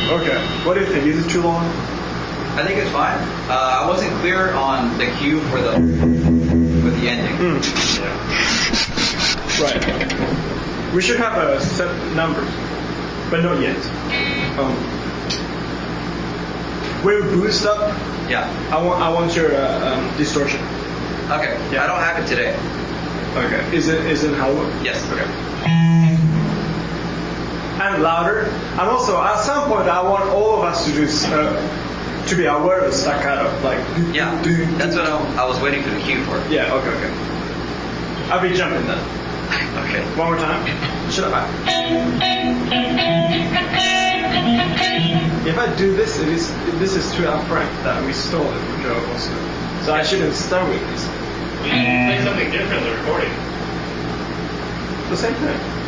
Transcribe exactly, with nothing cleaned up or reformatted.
Okay. What do you think? Is it too long? I think it's fine. Uh, I wasn't clear on the cue for the for the ending. Mm. Yeah. Right. We should have a set number, but not yet. Um, we'll boost up. Yeah. I want. I want your uh, um, distortion. Okay. Yeah. I don't have it today. Okay. Is it? Is it how? Yes. Okay. And louder. And also, at some point, I want all of us to do uh, to be aware of staccato, like. Yeah. Do, That's what I, I was waiting for the cue for. Yeah. Okay. Okay. I'll be jumping then. Okay. One more time. Should I? If I do this, it is this is too upfront that we stole it from Joe also. So I shouldn't start with this. Well, you can play something different in the recording. The same thing.